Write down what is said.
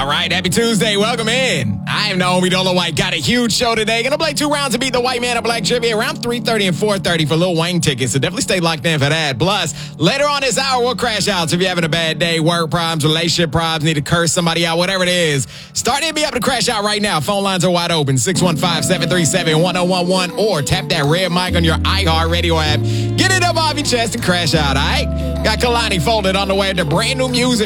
right, happy Tuesday. Welcome in. I am Naomi Dola White. Got a huge show today. Gonna play 2 rounds to beat the white man of black trivia around 3:30 and 4:30 for Lil Wayne tickets. So definitely stay locked in for that. Plus, later on this hour, we'll crash out. So if you're having a bad day, work problems, relationship problems, need to curse somebody out, whatever it is, start to be able to crash out right now. Phone lines are wide open. 615-737-1011 or tap that red mic on your iHeartRadio app. Get it up off your chest and crash out, all right? Got Kalani folded on the way to brand new music